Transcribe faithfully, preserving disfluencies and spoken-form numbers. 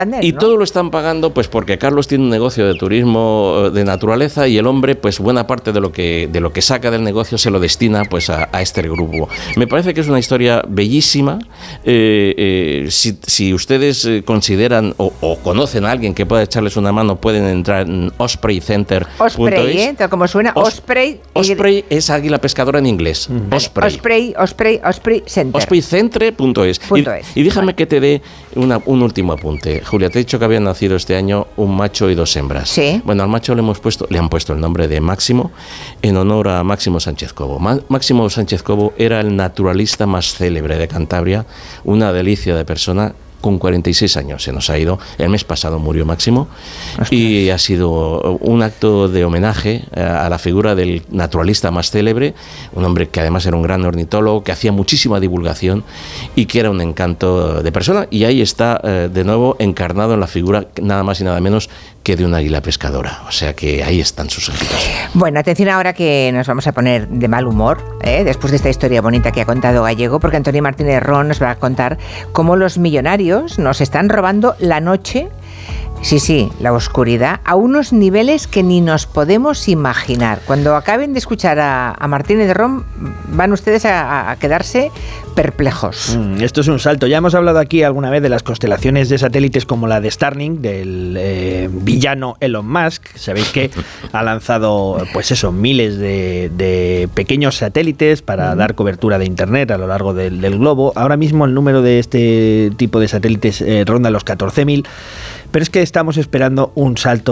Y todo lo están pagando pues porque Carlos tiene un negocio de turismo de naturaleza y el hombre pues buena parte de lo que de lo que saca del negocio se lo destina pues a, a este grupo. Me parece que es una historia bellísima. Eh, eh, si, si ustedes consideran o, o conocen a alguien que pueda echarles una mano, pueden entrar en osprey center punto es. Osprey, ¿eh? Como suena, Os, Osprey. Osprey es águila pescadora en inglés. Mm. Osprey. Osprey, Osprey, Osprey Center. osprey centre punto es. Y, y déjame vale. que te dé una, un último apunte. Julia, te he dicho que habían nacido este año un macho y dos hembras. Sí. Bueno, al macho le hemos puesto, le han puesto el nombre de Máximo en honor a Máximo Sánchez Cobo. Má, Máximo Sánchez Cobo era el naturalista más célebre de Cantabria, una delicia de persona. Con cuarenta y seis años se nos ha ido. El mes pasado murió Máximo. Ostras. Y ha sido un acto de homenaje a la figura del naturalista más célebre, un hombre que además era un gran ornitólogo, que hacía muchísima divulgación y que era un encanto de persona. Y ahí está eh, de nuevo encarnado en la figura nada más y nada menos que de una águila pescadora. O sea que ahí están sus ejemplos. Bueno, atención ahora que nos vamos a poner de mal humor, ¿eh? después de esta historia bonita que ha contado Gallego, porque Antonio Martínez Ron nos va a contar cómo los millonarios nos están robando la noche, sí, sí, la oscuridad, a unos niveles que ni nos podemos imaginar. Cuando acaben de escuchar a, a Martínez Ron, van ustedes a, a quedarse perplejos. Mm, esto es un salto. Ya hemos hablado aquí alguna vez de las constelaciones de satélites como la de Starlink, del eh, villano Elon Musk. Sabéis que ha lanzado, pues eso, miles de, de pequeños satélites para mm. dar cobertura de Internet a lo largo del, del globo. Ahora mismo el número de este tipo de satélites eh, ronda los catorce mil, pero es que estamos esperando un salto